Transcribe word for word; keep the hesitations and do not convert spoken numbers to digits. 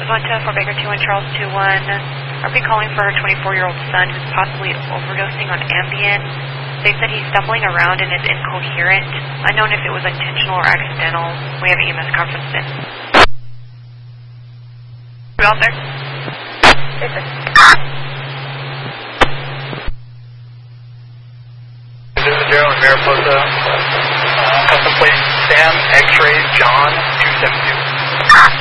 one to four Baker two one Charles two one. Are we calling for her twenty-four-year-old son who's possibly overdosing on Ambien? They said he's stumbling around and is incoherent. Unknown if it was intentional or accidental. We have an E M S conference in. You out there? Yes, sir. This is Gerald in Mariposa. Uh, custom plate Sam X-ray John two seven two.